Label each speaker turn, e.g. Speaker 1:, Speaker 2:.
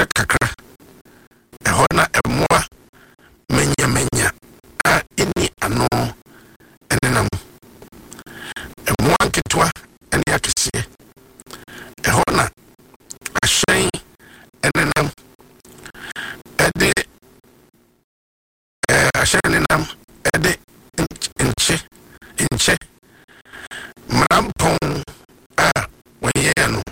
Speaker 1: akyɛ kakra ɛhɔ na ɛmoa menya a ɛni ano ɛnenam ɛmoa nketewa ɛne akɛseɛ ɛhɔ na ahyɛn ɛnenam ɛde ahyɛn nenam ɛde nkyɛ mmarampɔn a wɔyɛ no